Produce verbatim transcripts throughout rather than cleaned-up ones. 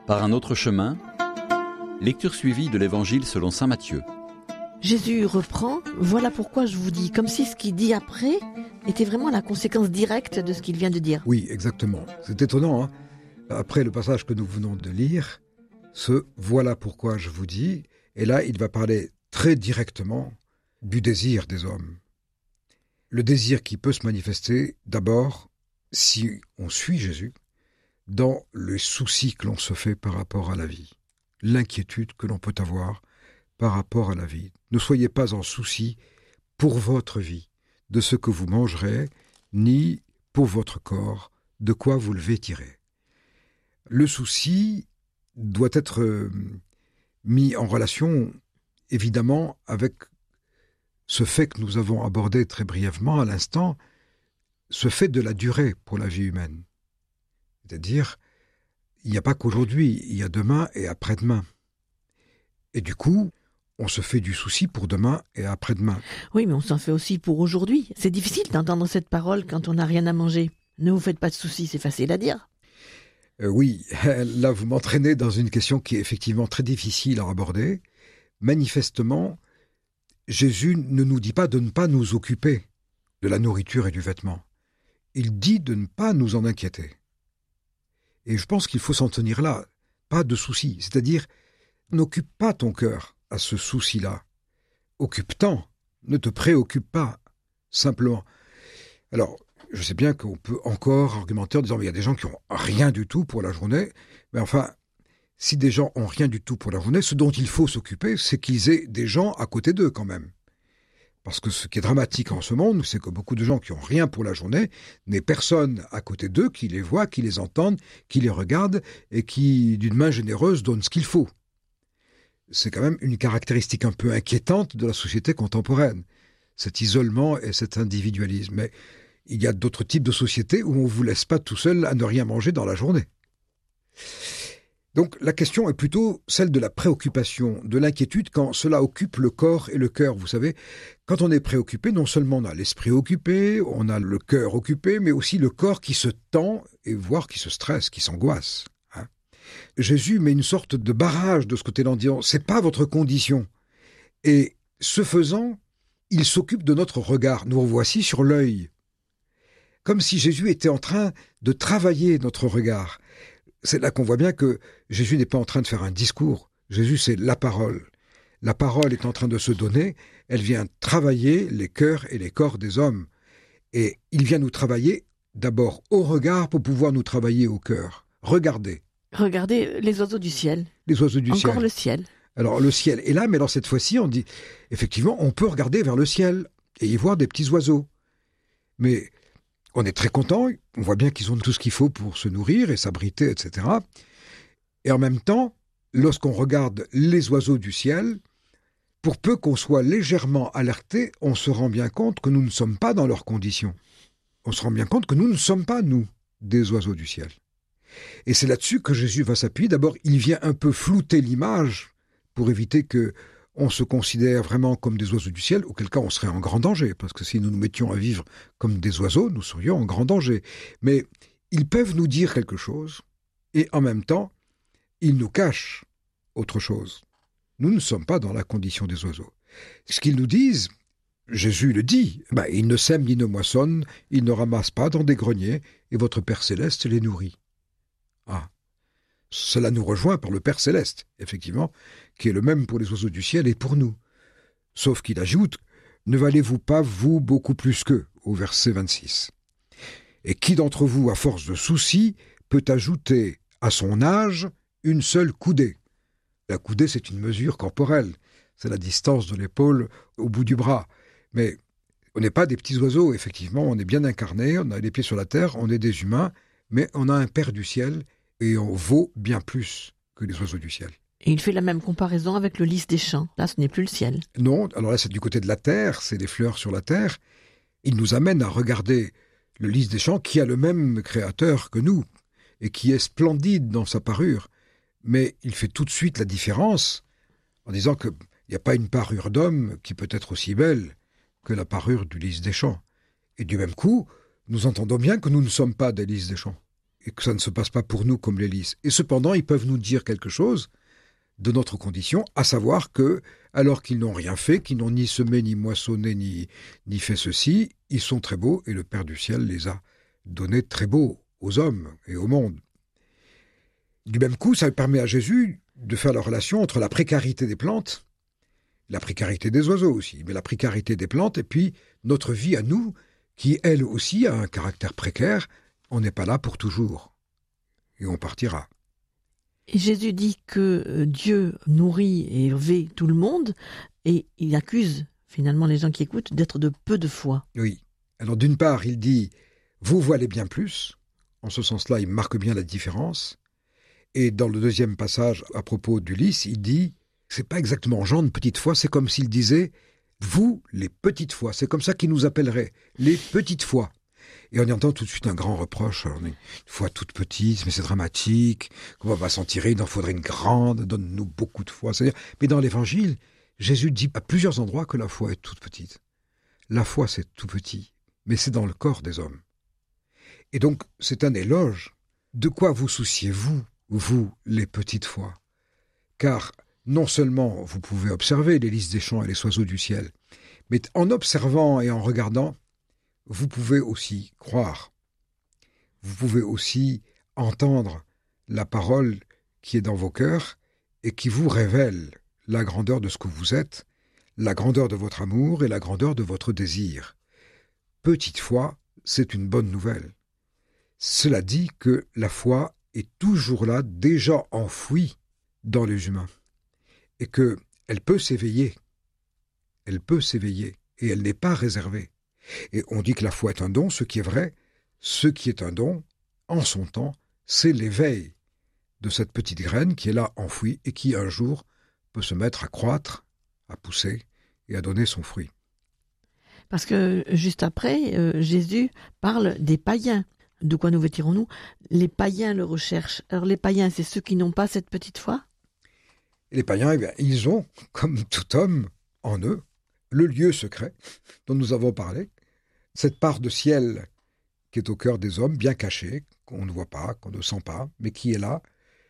Par un autre chemin, lecture suivie de l'Évangile selon saint Matthieu. Jésus reprend, voilà pourquoi je vous dis, comme si ce qu'il dit après était vraiment la conséquence directe de ce qu'il vient de dire. Oui, exactement. C'est étonnant, hein. Après le passage que nous venons de lire, ce « voilà pourquoi je vous dis », et là, il va parler très directement du désir des hommes. Le désir qui peut se manifester, d'abord, si on suit Jésus, dans le souci que l'on se fait par rapport à la vie, l'inquiétude que l'on peut avoir par rapport à la vie. Ne soyez pas en souci pour votre vie, de ce que vous mangerez, ni pour votre corps, de quoi vous le vêtirez. Le souci doit être euh, mis en relation, évidemment, avec ce fait que nous avons abordé très brièvement à l'instant, ce fait de la durée pour la vie humaine. C'est-à-dire, il n'y a pas qu'aujourd'hui, il y a demain et après-demain. Et du coup, on se fait du souci pour demain et après-demain. Oui, mais on s'en fait aussi pour aujourd'hui. C'est difficile d'entendre cette parole quand on n'a rien à manger. Ne vous faites pas de soucis, c'est facile à dire. Euh, oui, là vous m'entraînez dans une question qui est effectivement très difficile à aborder. Manifestement, Jésus ne nous dit pas de ne pas nous occuper de la nourriture et du vêtement. Il dit de ne pas nous en inquiéter. Et je pense qu'il faut s'en tenir là, pas de soucis. C'est-à-dire, n'occupe pas ton cœur à ce souci-là. Occupe-t'en, ne te préoccupe pas, simplement. Alors, je sais bien qu'on peut encore argumenter en disant mais il y a des gens qui n'ont rien du tout pour la journée, mais enfin, si des gens ont rien du tout pour la journée, ce dont il faut s'occuper, c'est qu'ils aient des gens à côté d'eux quand même. Parce que ce qui est dramatique en ce monde, c'est que beaucoup de gens qui n'ont rien pour la journée n'aient personne à côté d'eux qui les voit, qui les entende, qui les regarde et qui, d'une main généreuse, donne ce qu'il faut. C'est quand même une caractéristique un peu inquiétante de la société contemporaine, cet isolement et cet individualisme. Mais il y a d'autres types de sociétés où on ne vous laisse pas tout seul à ne rien manger dans la journée. Donc la question est plutôt celle de la préoccupation, de l'inquiétude quand cela occupe le corps et le cœur. Vous savez, quand on est préoccupé, non seulement on a l'esprit occupé, on a le cœur occupé, mais aussi le corps qui se tend et voire qui se stresse, qui s'angoisse. Hein. Jésus met une sorte de barrage de ce côté-là en disant « c'est pas votre condition ». Et ce faisant, il s'occupe de notre regard. Nous revoici sur l'œil. Comme si Jésus était en train de travailler notre regard. C'est là qu'on voit bien que Jésus n'est pas en train de faire un discours. Jésus, c'est la parole. La parole est en train de se donner. Elle vient travailler les cœurs et les corps des hommes. Et il vient nous travailler d'abord au regard pour pouvoir nous travailler au cœur. Regardez. Regardez les oiseaux du ciel. Les oiseaux du ciel. Encore le ciel. Alors le ciel est là, mais alors cette fois-ci, on dit, effectivement, on peut regarder vers le ciel et y voir des petits oiseaux. Mais on est très content, on voit bien qu'ils ont tout ce qu'il faut pour se nourrir et s'abriter, et cetera. Et en même temps, lorsqu'on regarde les oiseaux du ciel, pour peu qu'on soit légèrement alerté, on se rend bien compte que nous ne sommes pas dans leurs conditions. On se rend bien compte que nous ne sommes pas, nous, des oiseaux du ciel. Et c'est là-dessus que Jésus va s'appuyer. D'abord, il vient un peu flouter l'image pour éviter que on se considère vraiment comme des oiseaux du ciel, auquel cas on serait en grand danger, parce que si nous nous mettions à vivre comme des oiseaux, nous serions en grand danger. Mais ils peuvent nous dire quelque chose, et en même temps, ils nous cachent autre chose. Nous ne sommes pas dans la condition des oiseaux. Ce qu'ils nous disent, Jésus le dit, ben, ils ne sèment ni ne moissonnent, ils ne ramassent pas dans des greniers, et votre Père Céleste les nourrit. Ah, cela nous rejoint par le Père Céleste, effectivement, qui est le même pour les oiseaux du ciel et pour nous. Sauf qu'il ajoute « Ne valez-vous pas, vous, beaucoup plus qu'eux » au verset vingt-six. Et qui d'entre vous, à force de soucis, peut ajouter à son âge une seule coudée? La coudée, c'est une mesure corporelle. C'est la distance de l'épaule au bout du bras. Mais on n'est pas des petits oiseaux, effectivement. On est bien incarnés, on a les pieds sur la terre, on est des humains, mais on a un Père du ciel et on vaut bien plus que les oiseaux du ciel. Et il fait la même comparaison avec le lys des champs. Là, ce n'est plus le ciel. Non, alors là, c'est du côté de la terre, c'est les fleurs sur la terre. Il nous amène à regarder le lys des champs qui a le même créateur que nous et qui est splendide dans sa parure. Mais il fait tout de suite la différence en disant qu'il n'y a pas une parure d'homme qui peut être aussi belle que la parure du lys des champs. Et du même coup, nous entendons bien que nous ne sommes pas des lys des champs. et que ça ne se passe pas pour nous comme les lys. Et cependant, ils peuvent nous dire quelque chose de notre condition, à savoir que, alors qu'ils n'ont rien fait, qu'ils n'ont ni semé, ni moissonné, ni, ni fait ceci, ils sont très beaux et le Père du ciel les a donnés très beaux aux hommes et au monde. Du même coup, ça permet à Jésus de faire la relation entre la précarité des plantes, la précarité des oiseaux aussi, mais la précarité des plantes et puis notre vie à nous, qui elle aussi a un caractère précaire. On n'est pas là pour toujours et on partira. Et Jésus dit que Dieu nourrit et élevé tout le monde, et il accuse finalement les gens qui écoutent d'être de peu de foi. Oui. Alors d'une part, il dit « vous voilez bien plus ». En ce sens-là, il marque bien la différence. Et dans le deuxième passage, à propos d'Ulysse, il dit « c'est pas exactement gens de petite foi, c'est comme s'il disait « vous, les petites foi ». C'est comme ça qu'il nous appellerait, les petites foi. Et on y entend tout de suite un grand reproche. Alors, on est une foi toute petite, mais c'est dramatique. Comment on va s'en tirer? Il en faudrait une grande. Donne-nous beaucoup de foi. C'est-à-dire, mais dans l'Évangile, Jésus dit à plusieurs endroits que la foi est toute petite. La foi, c'est tout petit, mais c'est dans le corps des hommes. Et donc, c'est un éloge. De quoi vous souciez-vous, vous, les petites foi? Car non seulement vous pouvez observer les lys des champs et les oiseaux du ciel, mais en observant et en regardant, vous pouvez aussi croire. Vous pouvez aussi entendre la parole qui est dans vos cœurs et qui vous révèle la grandeur de ce que vous êtes, la grandeur de votre amour et la grandeur de votre désir. Petite foi, c'est une bonne nouvelle. Cela dit que la foi est toujours là, déjà enfouie dans les humains, et qu'elle peut s'éveiller. Elle peut s'éveiller, et elle n'est pas réservée. Et on dit que la foi est un don, ce qui est vrai. Ce qui est un don, en son temps, c'est l'éveil de cette petite graine qui est là enfouie et qui un jour peut se mettre à croître, à pousser et à donner son fruit. Parce que juste après, euh, Jésus parle des païens. De quoi nous vêtirons-nous? Les païens le recherchent. Alors les païens, c'est ceux qui n'ont pas cette petite foi? Et les païens, eh bien, ils ont, comme tout homme, en eux, le lieu secret dont nous avons parlé, cette part de ciel qui est au cœur des hommes, bien cachée, qu'on ne voit pas, qu'on ne sent pas, mais qui est là,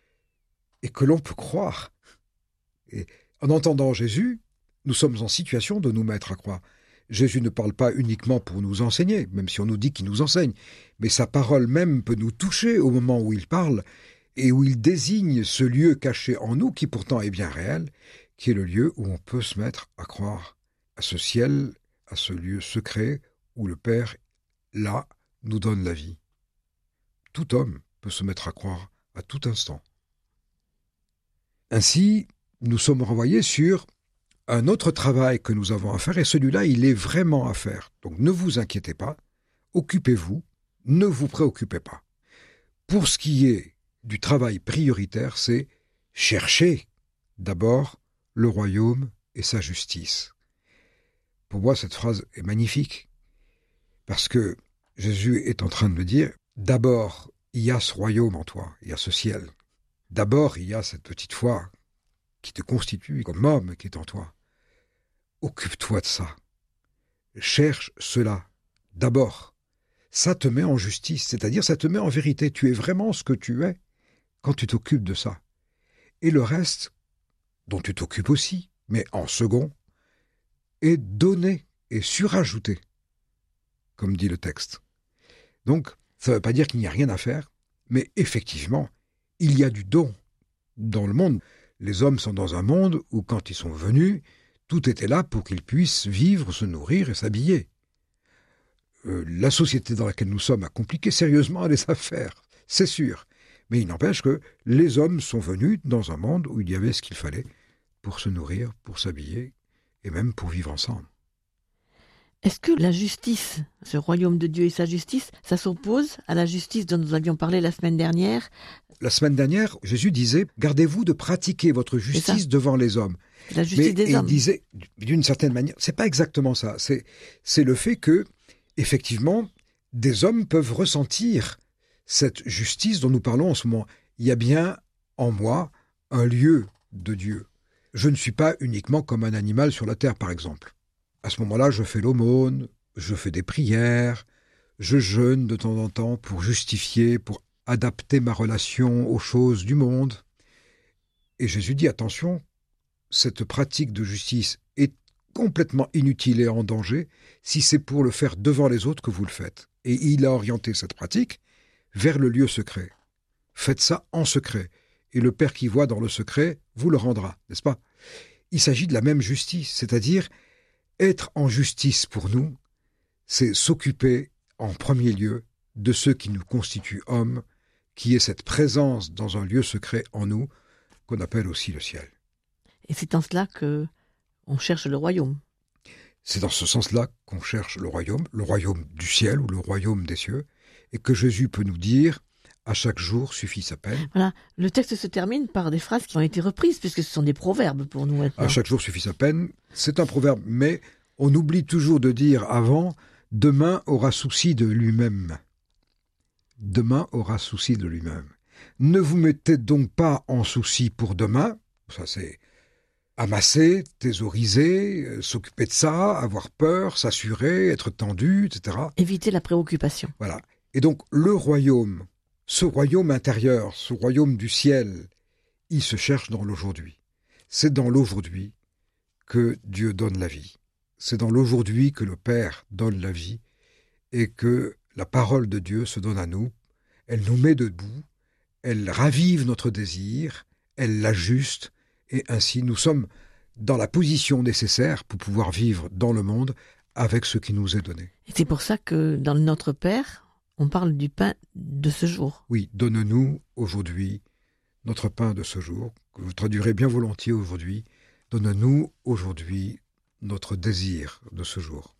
et que l'on peut croire. Et en entendant Jésus, nous sommes en situation de nous mettre à croire. Jésus ne parle pas uniquement pour nous enseigner, même si on nous dit qu'il nous enseigne, mais sa parole même peut nous toucher au moment où il parle, et où il désigne ce lieu caché en nous, qui pourtant est bien réel, qui est le lieu où on peut se mettre à croire à ce ciel, à ce lieu secret où le Père, là, nous donne la vie. Tout homme peut se mettre à croire à tout instant. Ainsi, nous sommes renvoyés sur un autre travail que nous avons à faire, et celui-là, il est vraiment à faire. Donc ne vous inquiétez pas, occupez-vous, ne vous préoccupez pas. Pour ce qui est du travail prioritaire, c'est chercher d'abord le royaume et sa justice. Pour moi, cette phrase est magnifique, parce que Jésus est en train de me dire, d'abord, il y a ce royaume en toi, il y a ce ciel. D'abord, il y a cette petite foi qui te constitue comme homme qui est en toi. Occupe-toi de ça. Cherche cela, d'abord. Ça te met en justice, c'est-à-dire ça te met en vérité. Tu es vraiment ce que tu es quand tu t'occupes de ça. Et le reste, dont tu t'occupes aussi, mais en second, est donné et surajouté, comme dit le texte. Donc, ça ne veut pas dire qu'il n'y a rien à faire, mais effectivement, il y a du don dans le monde. Les hommes sont dans un monde où, quand ils sont venus, tout était là pour qu'ils puissent vivre, se nourrir et s'habiller. Euh, la société dans laquelle nous sommes a compliqué sérieusement les affaires, c'est sûr. Mais il n'empêche que les hommes sont venus dans un monde où il y avait ce qu'il fallait pour se nourrir, pour s'habiller et même pour vivre ensemble. Est-ce que la justice, ce royaume de Dieu et sa justice, ça s'oppose à la justice dont nous avions parlé la semaine dernière? La semaine dernière, Jésus disait « Gardez-vous de pratiquer votre justice devant les hommes ». La justice Mais, des et hommes. il disait, d'une certaine manière, c'est pas exactement ça. C'est, c'est le fait que, effectivement, des hommes peuvent ressentir cette justice dont nous parlons en ce moment. Il y a bien en moi un lieu de Dieu. Je ne suis pas uniquement comme un animal sur la terre, par exemple. À ce moment-là, je fais l'aumône, je fais des prières, je jeûne de temps en temps pour justifier, pour adapter ma relation aux choses du monde. Et Jésus dit, attention, cette pratique de justice est complètement inutile et en danger si c'est pour le faire devant les autres que vous le faites. Et il a orienté cette pratique vers le lieu secret. Faites ça en secret. Et le Père qui voit dans le secret vous le rendra, n'est-ce pas? Il s'agit de la même justice, c'est-à-dire être en justice pour nous, c'est s'occuper en premier lieu de ceux qui nous constituent hommes, qui est cette présence dans un lieu secret en nous, qu'on appelle aussi le ciel. Et c'est en cela que on cherche le royaume. C'est dans ce sens-là qu'on cherche le royaume, le royaume du ciel ou le royaume des cieux, et que Jésus peut nous dire « à chaque jour suffit sa peine ». Voilà, le texte se termine par des phrases qui ont été reprises, puisque ce sont des proverbes pour nous maintenant. À chaque jour suffit sa peine, c'est un proverbe, mais on oublie toujours de dire avant « demain aura souci de lui-même ». Demain aura souci de lui-même. Ne vous mettez donc pas en souci pour demain, ça c'est amasser, thésauriser, euh, s'occuper de ça, avoir peur, s'assurer, être tendu, et cetera. Éviter la préoccupation. Voilà. Et donc le royaume, ce royaume intérieur, ce royaume du ciel, il se cherche dans l'aujourd'hui. C'est dans l'aujourd'hui que Dieu donne la vie. C'est dans l'aujourd'hui que le Père donne la vie et que la parole de Dieu se donne à nous. Elle nous met debout, elle ravive notre désir, elle l'ajuste, et ainsi nous sommes dans la position nécessaire pour pouvoir vivre dans le monde avec ce qui nous est donné. Et c'est pour ça que dans Notre Père, on parle du pain de ce jour. Oui, donne-nous aujourd'hui notre pain de ce jour, que vous traduirez bien volontiers aujourd'hui. Donne-nous aujourd'hui notre désir de ce jour.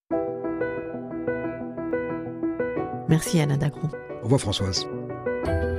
Merci Anna Dagron. Au revoir Françoise.